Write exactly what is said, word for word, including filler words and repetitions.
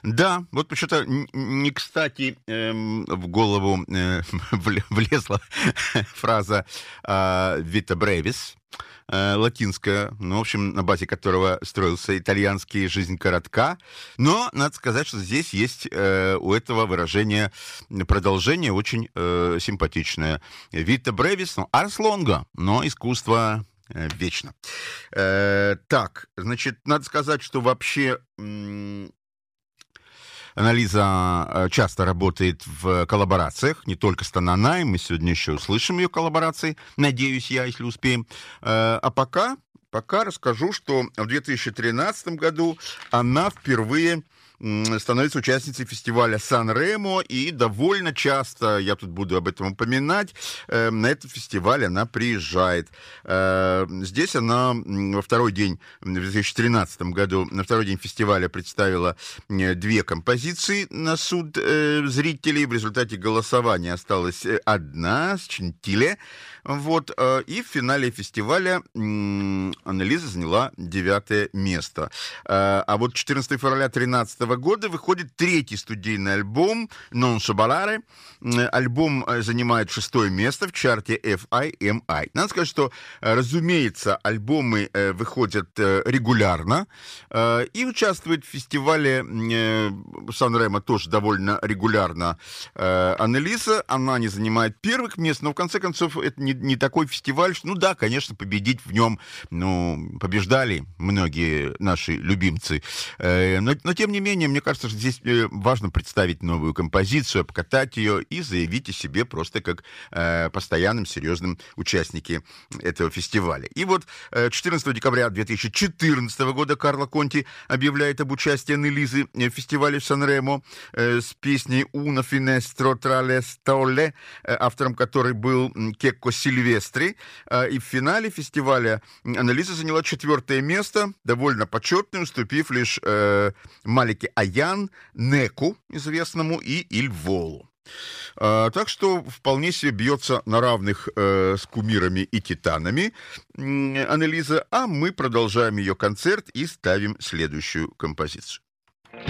Да, вот почему-то н- не кстати эм, в голову э, вле- влезла фраза э, «Vita Brevis», э, латинская, ну, в общем, на базе которого строился итальянский «Жизнь коротка». Но надо сказать, что здесь есть э, у этого выражения продолжение очень э, симпатичное. «Vita Brevis», ну, «Ars longa», но искусство э, вечно. Э, так, значит, надо сказать, что вообще... м, Анализа э, часто работает в коллаборациях, не только с Тананай, мы сегодня еще услышим ее коллаборации, надеюсь я, если успеем. Э, А пока, пока расскажу, что в две тысячи тринадцатом году она впервые м, становится участницей фестиваля Сан-Ремо, и довольно часто, я тут буду об этом упоминать, э, на этот фестиваль она приезжает. Э, Здесь она м, во второй день, в две тысячи тринадцатом году, на второй день фестиваля представила э, две композиции на суд э, зрителей. В результате голосования осталась э, одна, с Чинтиле. Вот, э, и в финале фестиваля м, Анна-Лиза заняла девятое место. Э, а вот четырнадцатого февраля две тысячи тринадцатого года выходит третий студийный альбом «Non so ballare». Э, Альбом э, занимает шестое место в чарте эф ай эм ай. Надо сказать, что, э, разумеется, альбомы э, выходят э, регулярно, э, и участвует в фестивале э, Сан-Ремо тоже довольно регулярно э, Анна-Лиза. Она не занимает первых мест, но в конце концов это не, не такой фестиваль, что, ну да, конечно, победить в нем, ну, побеждали многие наши любимцы. Э, но, но тем не менее, мне кажется, что здесь э, важно представить новую композицию, обкатать ее и заявить о себе просто как э, постоянным, серьезным участнике этого фестиваля. И вот э, четырнадцатого декабря две тысячи четырнадцатого года Карло Конти объявляет об участии Анны-Лизы в фестивале Сан-Ремо э, с песней «Una finestra tra le stelle», э, автором которой был м, Кекко Сильвестри. Э, и в финале фестиваля Анна-Лиза заняла четвертое место, довольно почетное, уступив лишь э, Малике Аян, Неку, известному, и Иль Волу. А, так что вполне себе бьется на равных э, с кумирами и титанами м, Анна-Лиза, а мы продолжаем ее концерт и ставим следующую композицию.